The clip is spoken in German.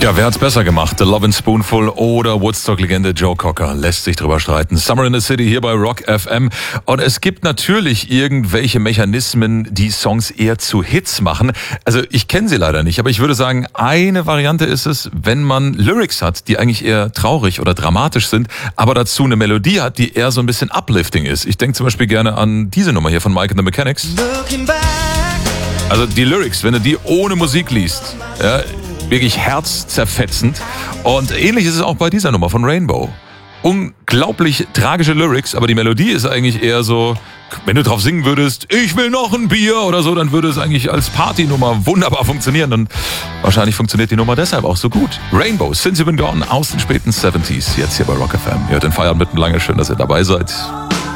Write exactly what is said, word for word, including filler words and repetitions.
Ja, wer hat's besser gemacht? The Lovin' Spoonful oder Woodstock-Legende Joe Cocker? Lässt sich drüber streiten. Summer in the City hier bei Rock F M. Und es gibt natürlich irgendwelche Mechanismen, die Songs eher zu Hits machen. Also ich kenne sie leider nicht, aber ich würde sagen, eine Variante ist es, wenn man Lyrics hat, die eigentlich eher traurig oder dramatisch sind, aber dazu eine Melodie hat, die eher so ein bisschen uplifting ist. Ich denke zum Beispiel gerne an diese Nummer hier von Mike and the Mechanics. Also die Lyrics, wenn du die ohne Musik liest, ja, wirklich herzzerfetzend. Und ähnlich ist es auch bei dieser Nummer von Rainbow. Unglaublich tragische Lyrics, aber die Melodie ist eigentlich eher so, wenn du drauf singen würdest, ich will noch ein Bier oder so, dann würde es eigentlich als Partynummer wunderbar funktionieren. Und wahrscheinlich funktioniert die Nummer deshalb auch so gut. Rainbow, Since You've Been Gone aus den späten siebziger, jetzt hier bei Rock F M. Ihr hört den Feierabend mitten lange, schön, dass ihr dabei seid.